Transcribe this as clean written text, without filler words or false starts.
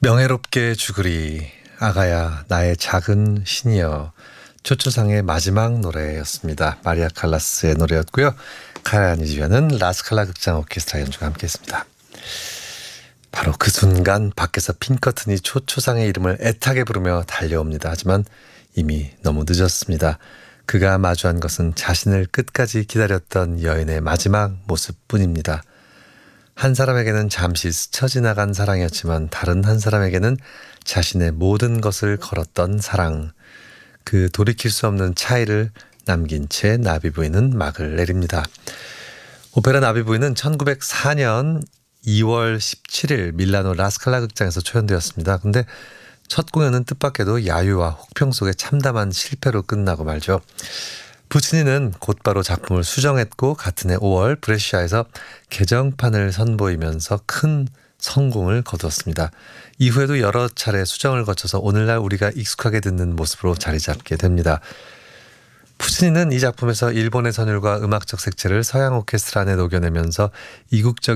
명예롭게 죽으리 아가야 나의 작은 신이여. 초초상의 마지막 노래였습니다. 마리아 칼라스의 노래였고요. 카라니지아는 라스칼라 극장 오케스트라 연주가 함께했습니다. 바로 그 순간 밖에서 핑커튼이 초초상의 이름을 애타게 부르며 달려옵니다. 하지만 이미 너무 늦었습니다. 그가 마주한 것은 자신을 끝까지 기다렸던 여인의 마지막 모습뿐입니다. 한 사람에게는 잠시 스쳐 지나간 사랑이었지만 다른 한 사람에게는 자신의 모든 것을 걸었던 사랑. 그 돌이킬 수 없는 차이를 남긴 채 나비부인은 막을 내립니다. 오페라 나비부인은 1904년 2월 17일 밀라노 라스칼라 극장에서 초연되었습니다. 근데 첫 공연은 뜻밖에도 야유와 혹평 속에 참담한 실패로 끝나고 말죠. 부치니는 곧바로 작품을 수정했고 같은 해 5월 브레시아에서 개정판을 선보이면서 큰 성공을 거두었습니다. 이후에도 여러 차례 수정을 거쳐서 오늘날 우리가 익숙하게 듣는 모습으로 자리 잡게 됩니다. 푸치니는 이 작품에서 일본의 선율과 음악적 색채를 서양 오케스트라 안에 녹여내면서 이국적